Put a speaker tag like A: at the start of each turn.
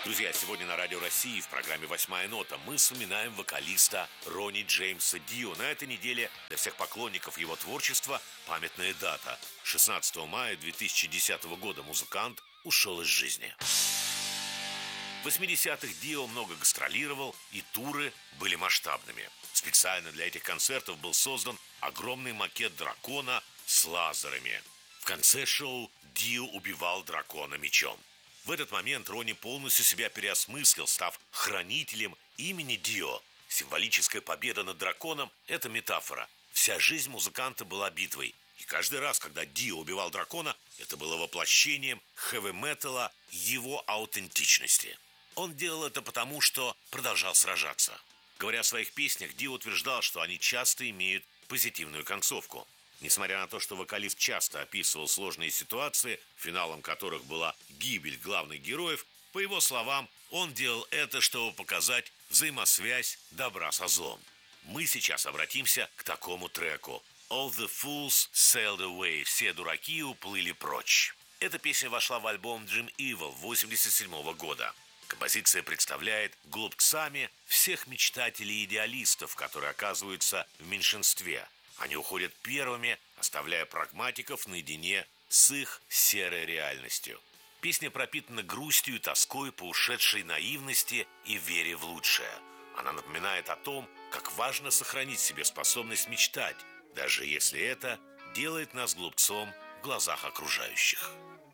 A: Друзья, сегодня на Радио России в программе «Восьмая нота» мы вспоминаем вокалиста Ронни Джеймса Дио. На этой неделе для всех поклонников его творчества памятная дата. 16 мая 2010 года музыкант ушел из жизни. В 80-х Дио много гастролировал, и туры были масштабными. Специально для этих концертов был создан огромный макет дракона с лазерами. В конце шоу Дио убивал дракона мечом. В этот момент Ронни полностью себя переосмыслил, став хранителем имени Дио. Символическая победа над драконом – это метафора. Вся жизнь музыканта была битвой. И каждый раз, когда Дио убивал дракона, это было воплощением хэви-металла, его аутентичности. Он делал это потому, что продолжал сражаться. Говоря о своих песнях, Дио утверждал, что они часто имеют позитивную концовку. Несмотря на то, что вокалист часто описывал сложные ситуации, финалом которых была гибель главных героев, по его словам, он делал это, чтобы показать взаимосвязь добра со злом. Мы сейчас обратимся к такому треку. «All the fools sailed away» – «Все дураки уплыли прочь». Эта песня вошла в альбом Dream Evil 1987 года. Композиция представляет глупцами всех мечтателей и идеалистов, которые оказываются в меньшинстве. Они уходят первыми, оставляя прагматиков наедине с их серой реальностью. Песня пропитана грустью и тоской по ушедшей наивности и вере в лучшее. Она напоминает о том, как важно сохранить в себе способность мечтать, даже если это делает нас глупцом в глазах окружающих.